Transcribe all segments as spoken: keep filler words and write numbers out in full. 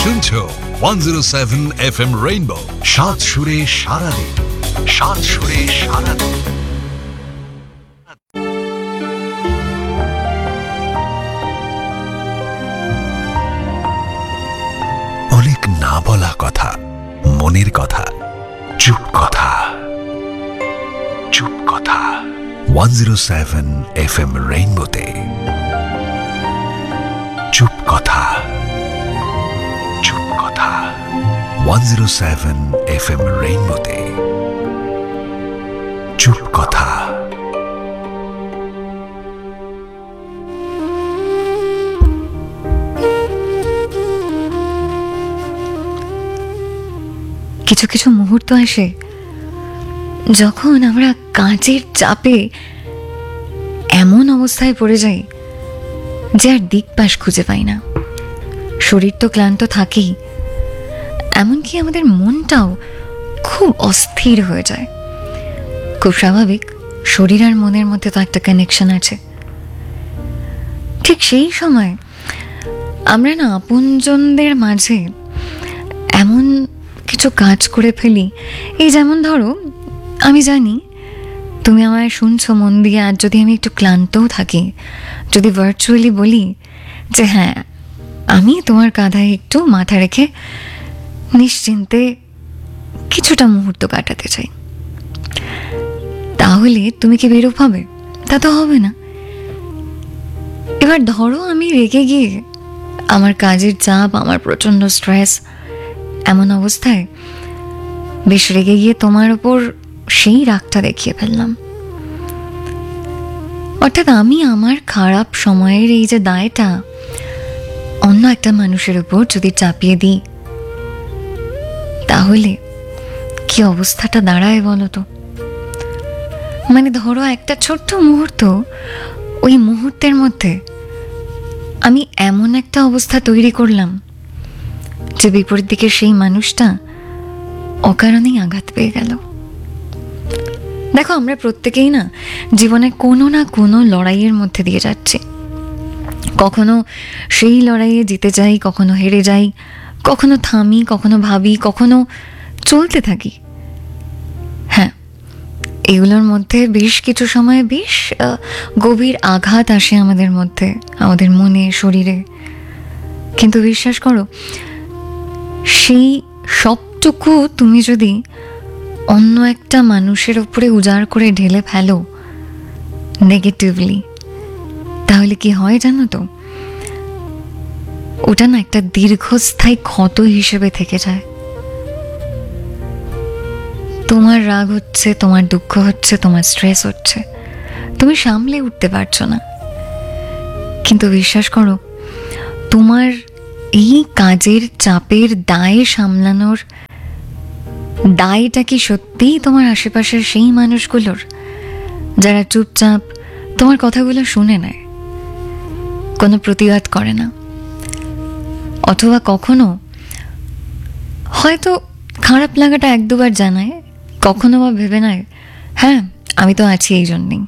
শুনছো one zero seven F M rainbow, সাত সুরে সারাদিন, সাত সুরে সারাদিন। অনেক না বলা কথা, মনের কথা, চুপ কথা, চুপ কথা। One zero seven F M রেইনবোতে চুপ কথা, চুপ কথা। One zero seven F M রেইনবোতে চুপ কথা। কিছু কিছু মুহূর্ত আসে যখন আমরা কাজের চাপে এমন অবস্থায় পড়ে যাই যে আর দিক পাশ খুঁজে পাই না। শরীর তো ক্লান্ত থাকেই, এমনকি আমাদের মনটাও খুব অস্থির হয়ে যায়। খুব স্বাভাবিক, শরীর আর মনের মধ্যে তো একটা কানেকশন আছে। ঠিক সেই সময় আমরা না আপনজনদের মাঝে এমন কিছু কাজ করে ফেলি, এই যেমন ধরো, আমি জানি তুমি আমায় শুনছো মন দিয়ে। আর যদি আমি একটু ক্লান্তও থাকি, যদি ভার্চুয়ালি বলি যে হ্যাঁ আমি তোমার কাঁধায় একটু মাথা রেখে নিশ্চিন্তে কিছুটা মুহূর্ত কাটাতে চাই, তাহলে তুমি কি বেরোপ হবে? তা তো হবে না। এবার ধরো আমি রেগে গিয়ে, আমার কাজের চাপ, আমার প্রচন্ড স্ট্রেস, এমন অবস্থায় বেশ রেগে গিয়ে তোমার ওপর সেই রাগটা দেখিয়ে ফেললাম। অর্থাৎ আমি আমার খারাপ সময়ের এই যে দায়টা অন্য একটা মানুষের উপর যদি চাপিয়ে দিই, তাহলে কি অবস্থাটা দাঁড়ায় বলো তো? মানে ধরো একটা ছোট্ট মুহূর্ত, ওই মুহূর্তের মধ্যে আমি এমন একটা অবস্থা তৈরি করলাম যে বিপরীত দিকের সেই মানুষটা অকারণেই আঘাত পেয়ে গেল। দেখো, আমরা প্রত্যেকেই না জীবনে কোনো না কোনো লড়াইয়ের মধ্যে দিয়ে যাচ্ছি। কখনো সেই লড়াইয়ে জিতে যাই, কখনো হেরে যাই, কখনো থামি, কখনো ভাবি, কখনো চলতে থাকি। হ্যাঁ, এগুলোর মধ্যে বেশ কিছু সময় বেশ গভীর আঘাত আসে আমাদের মধ্যে, আমাদের মনে, শরীরে। কিন্তু বিশ্বাস করো, সেই সবটুকু তুমি যদি অন্য একটা মানুষের উপরে উজাড় করে ঢেলে ফেলো নেগেটিভলি, তাহলে কি হয় জানো তো? ওটা না একটা দীর্ঘস্থায়ী ক্ষত হিসেবে থেকে যায়। তোমার রাগ হচ্ছে, তোমার দুঃখ হচ্ছে, তোমার স্ট্রেস হচ্ছে, তুমি সামলে উঠতে পারছো না। কিন্তু বিশ্বাস করো, তোমার এই কাজের চাপের দায় সামলানোর দায়টা কি সত্যিই তোমার আশেপাশের সেই মানুষগুলোর, যারা চুপচাপ তোমার কথাগুলো শুনে নেয়, কোনো প্রতিবাদ করে না, অথবা কখনো হয়তো খারাপ লাগাটা এক দুবার জানায়, কখনো বা ভেবে নেয় হ্যাঁ আমি তো আছি এই জন্যেই?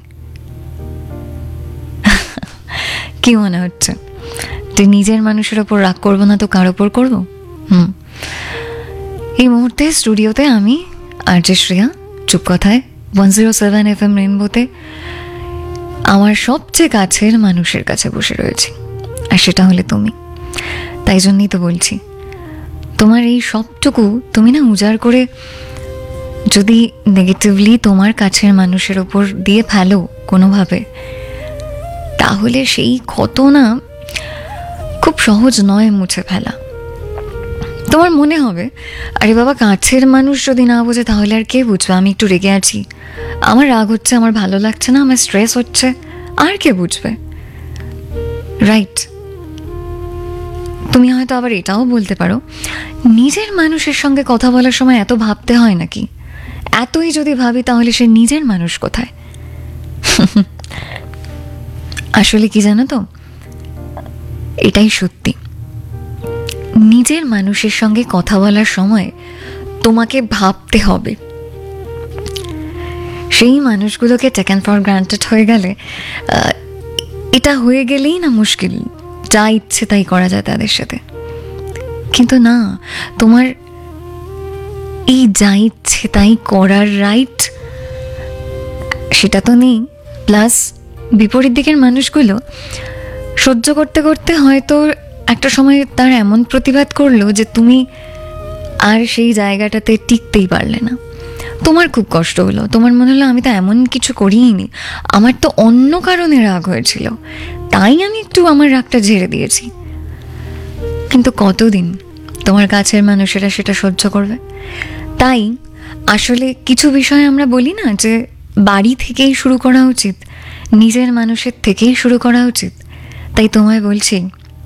কি মনে হচ্ছে তুই নিজের মানুষের ওপর রাগ করবো না তো কার ওপর করবো? হুম এই মুহূর্তে স্টুডিওতে আমি আরজে শ্রেয়া, চুপ কথায় one zero seven F M রেইনবোতে আমার সবচেয়ে কাছের মানুষের কাছে বসে রয়েছি, আর সেটা হলে তুমি। তাই জন্যই তো বলছি, তোমার এই সবটুকু তুমি না উজাড় করে যদি নেগেটিভলি তোমার কাছের মানুষের ওপর দিয়ে ফেলো কোনোভাবে, তাহলে সেই ক্ষত না খুব সহজ নয় মুছে ফেলা। তোমার মনে হবে আরে বাবা, কাছের মানুষ যদি না বোঝে তাহলে আর কে বুঝবে? আমি একটু রেগে আছি, আমার রাগ হচ্ছে, আমার ভালো লাগছে না, আমার স্ট্রেস হচ্ছে, আর কে বুঝবে? রাইট। তুমি হয়তো আবার এটাও বলতে পারো, নিজের মানুষের সঙ্গে কথা বলার সময় এত ভাবতে হয় নাকি? এতই যদি ভাবি তাহলে সে নিজের মানুষ কোথায়? আসলে কি জানো তো, এটাই সত্যি। নিজের মানুষের সঙ্গে কথা বলার সময় তোমাকে ভাবতে হবে। সেই মানুষগুলোকে টেকেন ফর গ্রান্টেড হয়ে গেলে, এটা হয়ে গেলেই না মুশকিল, যা ইচ্ছে তাই করা যায় তাদের সাথে। কিন্তু না, তোমার এই যা ইচ্ছে তাই করার রাইট সেটা তো নেই। প্লাস বিপরীত দিকের মানুষগুলো সহ্য করতে করতে হয়তো একটা সময় তার এমন প্রতিবাদ করলো যে তুমি আর সেই জায়গাটাতে টিকতেই পারলে না, তোমার খুব কষ্ট হলো, তোমার মনে হলো আমি তো এমন কিছু করিনি, আমার তো অন্য কারণে রাগ হয়েছিল, তাই আমি একটু আমার রাগটা ঝেড়ে দিয়েছি। কিন্তু কতদিন তোমার কাছের মানুষেরা সেটা সহ্য করবে? তাই আসলে কিছু বিষয় আমরা বলি না যে বাড়ি থেকেই শুরু করা উচিত, নিজের মানুষের থেকেই শুরু করা উচিত। তাই তোমায় বলছি,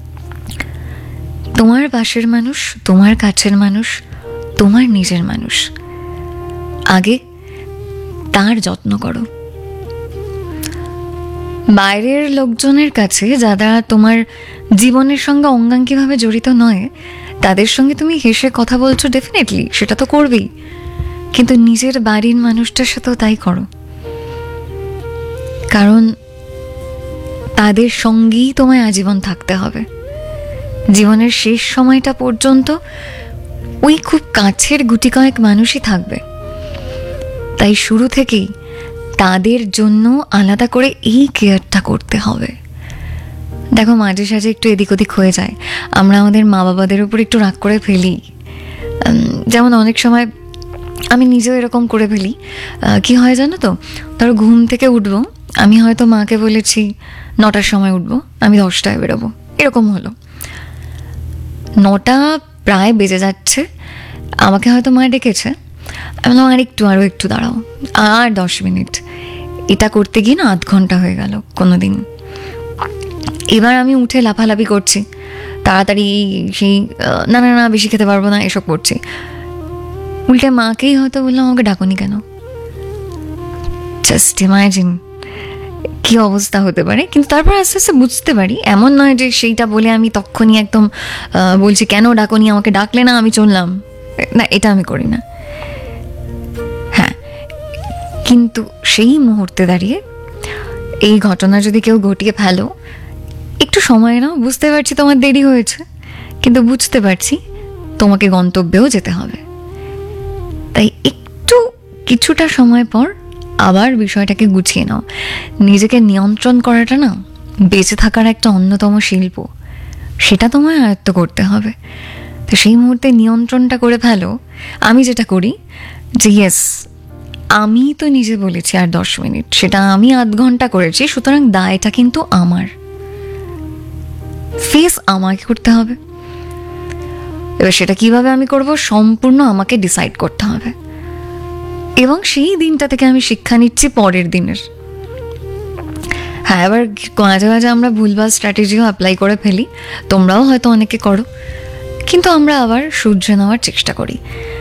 তোমার পাশের মানুষ, তোমার কাছের মানুষ, তোমার নিজের মানুষ, আগে তার যত্ন করো। বাইরের লোকজনের কাছে যারা তোমার জীবনের সঙ্গে অঙ্গাঙ্গিভাবে জড়িত নয়, তাদের সঙ্গে তুমি হেসে কথা বলছো, ডেফিনেটলি সেটা তো করবেই, কিন্তু নিজের বাড়ির মানুষটার সাথেও তাই করো। কারণ তাদের সঙ্গেই তোমায় আজীবন থাকতে হবে। জীবনের শেষ সময়টা পর্যন্ত ওই খুব কাছের গুটি কয়েক মানুষই থাকবে। তাই শুরু থেকেই তাদের জন্য আলাদা করে এই কেয়ারটা করতে হবে। দেখো, মাঝে সাঝে একটু এদিক ওদিক হয়ে যায়, আমরা আমাদের মা বাবাদের উপর একটু রাগ করে ফেলি। যেমন অনেক সময় আমি নিজেও এরকম করে ফেলি। কি হয় জানো তো, ধরো ঘুম থেকে উঠবো, আমি হয়তো মাকে বলেছি নটার সময় উঠবো, আমি দশটায় বেরোবো, এরকম হলো, নটা প্রায় বেজে যাচ্ছে, আমাকে হয়তো মা ডেকেছে, আমি বললাম আর একটু, আরও একটু দাঁড়াও, আর দশ মিনিট। এটা করতে গিয়ে না আধ ঘন্টা হয়ে গেল কোনো দিন। এবার আমি উঠে লাফালাফি করছি, তাড়াতাড়ি সেই না না না বেশি খেতে পারবো না এসব করছি, উল্টে মাকেই হয়তো বললাম আমাকে ডাকুনি কেন। জাস্ট ইমাজিন কি অবস্থা হতে পারে। কিন্তু তারপর আস্তে আস্তে বুঝতে পারি, এমন নয় যে সেইটা বলে আমি তখনই একদম বলছি কেন ডাকুনি, আমাকে ডাকলে না আমি চললাম, না, এটা আমি করি না। হ্যাঁ, কিন্তু সেই মুহূর্তে দাঁড়িয়ে এই ঘটনা যদি কেউ ঘটিয়ে ফেলো, একটু সময় নাও, বুঝতে পারছি তোমার দেরি হয়েছে, কিন্তু বুঝতে পারছি তোমাকে গন্তব্যেও যেতে হবে। তাই একটু কিছুটা সময় পর আবার বিষয়টাকে গুছিয়ে নাও। নিজেকে নিয়ন্ত্রণ করাটা না বেঁচে থাকার একটা অন্যতম শিল্প, সেটা তোমায় আয়ত্ত করতে হবে। তো সেই মুহূর্তে নিয়ন্ত্রণটা করে ফেলো। আমি যেটা করি যে ইয়েস, আমি তো নিজে বলেছি আর দশ মিনিট, সেটা আমি আধ ঘন্টা করেছি, সুতরাং দায়টা কিন্তু আমার, ফেস আমাকে করতে হবে। এবার সেটা কিভাবে আমি করব, সম্পূর্ণ আমাকে ডিসাইড করতে হবে। এবং সেই দিনটা থেকে আমি শিক্ষা নিচ্ছি পরের দিনের। হ্যাঁ, এবার মাঝে মাঝে আমরা ভুলভাল স্ট্র্যাটেজিও অ্যাপ্লাই করে ফেলি, তোমরাও হয়তো অনেকে করো, কিন্তু আমরা আবার শুধরে নেওয়ার চেষ্টা করি।